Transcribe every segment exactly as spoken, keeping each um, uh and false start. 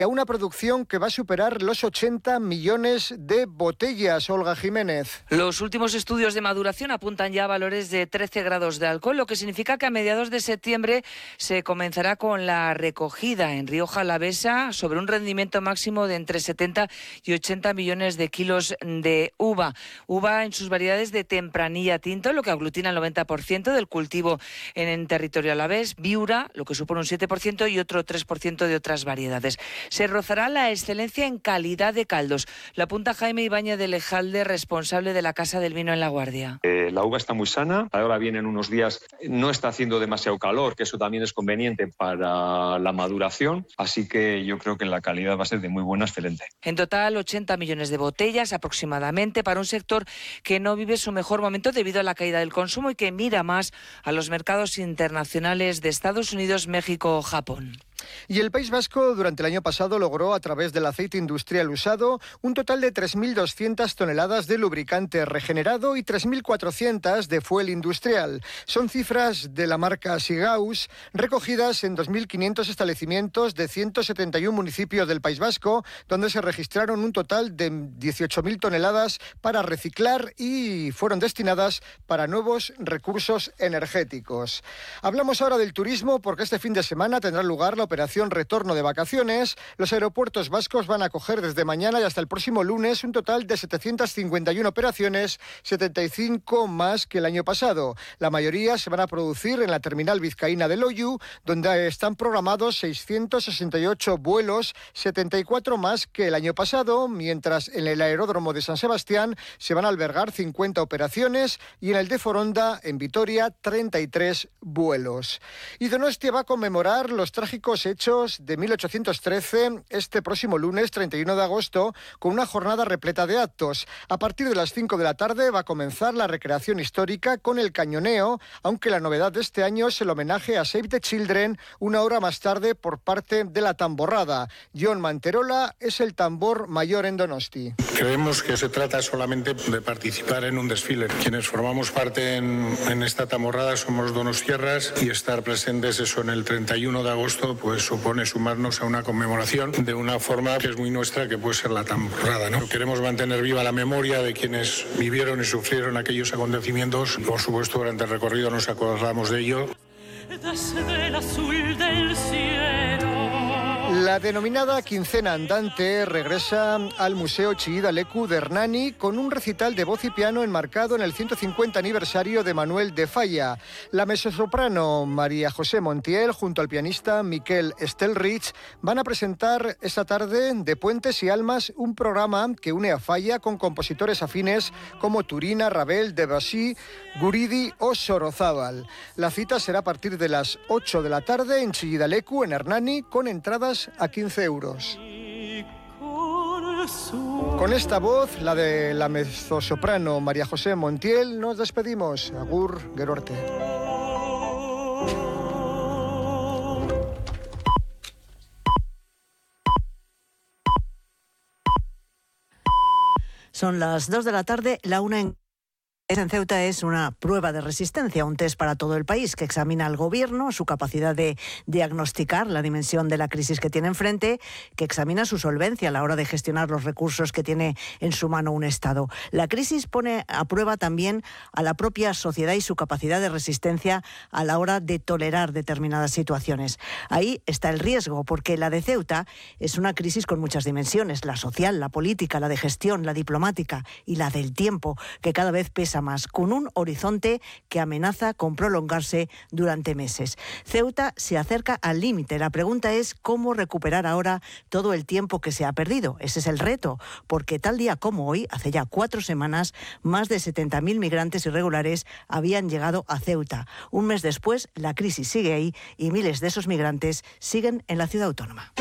a una producción que va a superar los ochenta millones de botellas. Olga Jiménez. Los últimos estudios de maduración apuntan ya a valores de trece grados de alcohol, lo que significa que a mediados de septiembre se comenzará con la recogida en Rioja Alavesa sobre un rendimiento máximo de entre setenta y ochenta millones de kilos de uva. Uva en sus variedades de tempranilla tinto, lo que aglutina el noventa por ciento del cultivo en, en territorio alavés, Viura, lo que supone un siete por ciento, y otro tres por ciento de otras variedades. Se rozará la excelencia en calidad de caldos. La apunta Jaime Ibáñez de Lejalde, responsable de la Casa del Vino en La Guardia. Eh, la uva está muy sana, ahora vienen unos días, no está haciendo demasiado calor, que eso también es conveniente para la maduración, así que yo creo que la calidad va a ser de muy buena, excelente. En total, ochenta millones de botellas aproximadamente para un sector que no vive su mejor momento debido a la caída del consumo y que mira más a los mercados internacionales de Estados Unidos, México o Japón. Y el País Vasco durante el año pasado logró, a través del aceite industrial usado, un total de tres mil doscientas toneladas de lubricante regenerado y tres mil cuatrocientas de fuel industrial. Son cifras de la marca Sigaus, recogidas en dos mil quinientos establecimientos de ciento setenta y uno municipios del País Vasco, donde se registraron un total de dieciocho mil toneladas para reciclar y fueron destinadas para nuevos recursos energéticos. Hablamos ahora del turismo, porque este fin de semana tendrá lugar la operación Retorno de Vacaciones. Los aeropuertos vascos van a acoger desde mañana y hasta el próximo lunes un total de setecientas cincuenta y una operaciones, setenta y cinco más que el año pasado. La mayoría se van a producir en la terminal vizcaína de Loiu, donde están programados seiscientos sesenta y ocho vuelos, setenta y cuatro más que el año pasado, mientras en el aeródromo de San Sebastián se van a albergar cincuenta operaciones y en el de Foronda, en Vitoria, treinta y tres vuelos. Y Donostia va a conmemorar los trágicos hechos de mil ochocientos trece este próximo lunes treinta y uno de agosto con una jornada repleta de actos. A partir de las cinco de la tarde va a comenzar la recreación histórica con el cañoneo, aunque la novedad de este año es el homenaje a Save the Children una hora más tarde por parte de la tamborrada. Jon Manterola es el tambor mayor en Donosti. Creemos que se trata solamente de participar en un desfile. Quienes formamos parte en, en esta tamborrada somos donostiarras y estar presentes eso en el treinta y uno de agosto pues supone sumarnos a una conmemoración de una forma que es muy nuestra, que puede ser la tamborrada, ¿no? Queremos mantener viva la memoria de quienes vivieron y sufrieron aquellos acontecimientos. Por supuesto, durante el recorrido nos acordamos de ello. Desde el azul del cielo. La denominada quincena andante regresa al Museo Chillida Leku de Hernani con un recital de voz y piano enmarcado en el ciento cincuenta aniversario de Manuel de Falla. La mezzosoprano María José Montiel junto al pianista Miquel Stelrich van a presentar esta tarde de Puentes y Almas un programa que une a Falla con compositores afines como Turina, Ravel, Debussy, Guridi o Sorozábal. La cita será a partir de las ocho de la tarde en Chillida Leku, en Hernani, con entradas a quince euros. Con esta voz, la de la mezzosoprano María José Montiel, nos despedimos. Agur, gerorte. Son las dos de la tarde, la una en... En Ceuta es una prueba de resistencia, un test para todo el país que examina al gobierno, su capacidad de diagnosticar la dimensión de la crisis que tiene enfrente, que examina su solvencia a la hora de gestionar los recursos que tiene en su mano un Estado. La crisis pone a prueba también a la propia sociedad y su capacidad de resistencia a la hora de tolerar determinadas situaciones. Ahí está el riesgo, porque la de Ceuta es una crisis con muchas dimensiones, la social, la política, la de gestión, la diplomática y la del tiempo, que cada vez pesa más, con un horizonte que amenaza con prolongarse durante meses. Ceuta se acerca al límite. La pregunta es cómo recuperar ahora todo el tiempo que se ha perdido. Ese es el reto, porque tal día como hoy, hace ya cuatro semanas, más de setenta mil migrantes irregulares habían llegado a Ceuta. Un mes después, la crisis sigue ahí y miles de esos migrantes siguen en la ciudad autónoma.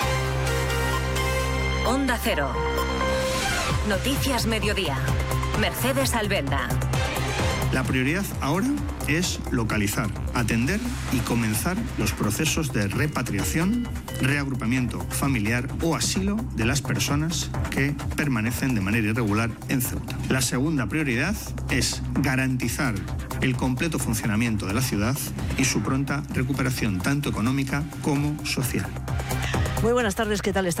Onda Cero. Noticias Mediodía. Mercedes Albenda. La prioridad ahora es localizar, atender y comenzar los procesos de repatriación, reagrupamiento familiar o asilo de las personas que permanecen de manera irregular en Ceuta. La segunda prioridad es garantizar el completo funcionamiento de la ciudad y su pronta recuperación tanto económica como social. Muy buenas tardes, ¿qué tal está?